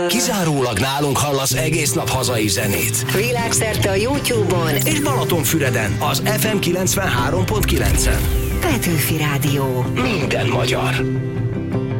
Kizárólag nálunk hallasz egész nap hazai zenét. Világszerte a YouTube-on és Balatonfüreden az FM 93.9-en. Petőfi Rádió. Minden magyar.